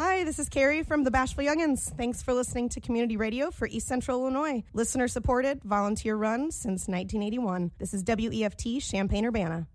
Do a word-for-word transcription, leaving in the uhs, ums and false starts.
Hi, this is Carrie from the Bashful Youngins. Thanks for listening to Community Radio for East Central Illinois. Listener-supported, volunteer-run since nineteen eighty-one. This is W E F T Champaign-Urbana.